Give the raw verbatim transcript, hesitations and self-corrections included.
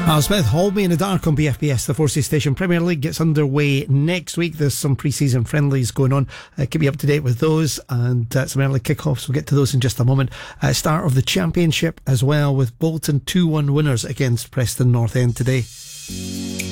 Al Smith, Hold Me in the Dark on B F B S. The Forces Station. Premier League gets underway next week. There's some pre-season friendlies going on. Uh, keep you up to date with those, and uh, some early kick-offs. We'll get to those in just a moment. Uh, start of the Championship as well, with Bolton two one winners against Preston North End today.